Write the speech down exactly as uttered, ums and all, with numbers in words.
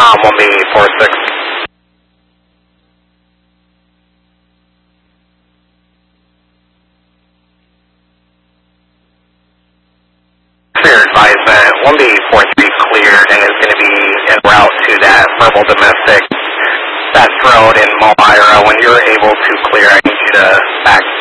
com, one B four six. Clear advisement, one B four three cleared and is going to be en route to that verbal domestic, that road in Malmira. When you're able to clear, I need you to back